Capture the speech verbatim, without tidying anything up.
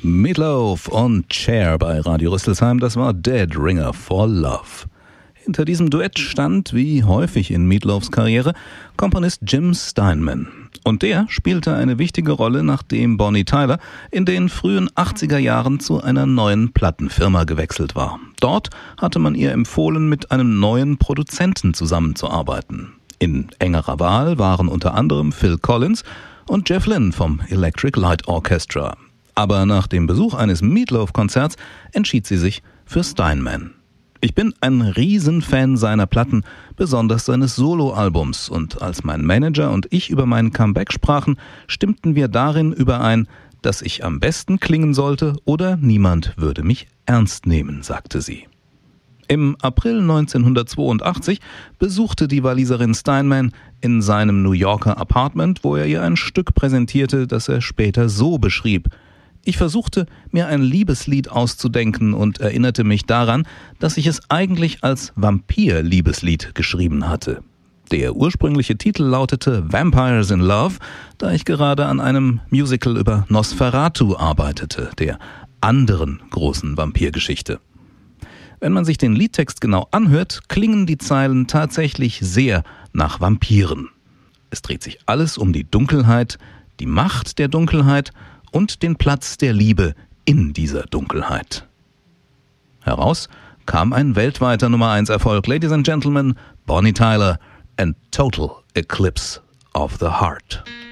Meatloaf und Cher bei Radio Rüsselsheim, das war Dead Ringer for Love. Hinter diesem Duett stand, wie häufig in Meatloafs Karriere, Komponist Jim Steinman. Und der spielte eine wichtige Rolle, nachdem Bonnie Tyler in den frühen achtziger Jahren zu einer neuen Plattenfirma gewechselt war. Dort hatte man ihr empfohlen, mit einem neuen Produzenten zusammenzuarbeiten. In engerer Wahl waren unter anderem Phil Collins und Jeff Lynne vom Electric Light Orchestra. Aber nach dem Besuch eines Meatloaf-Konzerts entschied sie sich für Steinman. Ich bin ein Riesenfan seiner Platten, besonders seines Soloalbums, und als mein Manager und ich über mein Comeback sprachen, stimmten wir darin überein, dass ich am besten klingen sollte oder niemand würde mich ernst nehmen, sagte sie. Im April neunzehnhundertzweiundachtzig besuchte die Waliserin Steinman in seinem New Yorker Apartment, wo er ihr ein Stück präsentierte, das er später so beschrieb: Ich versuchte, mir ein Liebeslied auszudenken und erinnerte mich daran, dass ich es eigentlich als Vampir-Liebeslied geschrieben hatte. Der ursprüngliche Titel lautete Vampires in Love, da ich gerade an einem Musical über Nosferatu arbeitete, der anderen großen Vampirgeschichte. Wenn man sich den Liedtext genau anhört, klingen die Zeilen tatsächlich sehr nach Vampiren. Es dreht sich alles um die Dunkelheit, die Macht der Dunkelheit und den Platz der Liebe in dieser Dunkelheit. Heraus kam ein weltweiter Nummer eins Erfolg. Ladies and Gentlemen, Bonnie Tyler and Total Eclipse of the Heart.